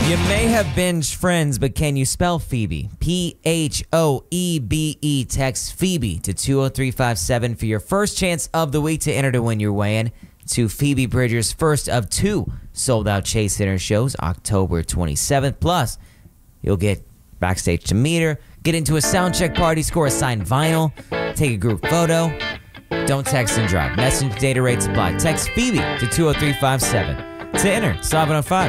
You may have binged Friends, but can you spell Phoebe? Phoebe. Text Phoebe to 20357 for your first chance of the week to enter to win your way in to Phoebe Bridgers' first of 2 sold-out Chase Center shows, October 27th. Plus, you'll get backstage to meet her, get into a sound check party, score a signed vinyl, take a group photo. Don't text and drive. Message data rates apply. Text Phoebe to 20357 to enter. 705.